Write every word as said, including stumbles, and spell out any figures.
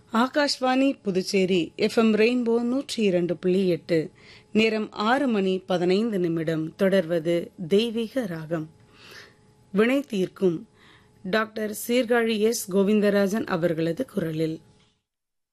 Akashvani Puducherry F M rainbow நூற்றி இரண்டு புள்ளி எட்டு. நேரம் ஆறு மணி பதினைந்து நிமிடம். தொடர்வது தெய்வீக ராகம். வினை தீர்க்கும் டாக்டர் சீர்காழி எஸ் கோவிந்தராஜன் அவர்களது குரலில்.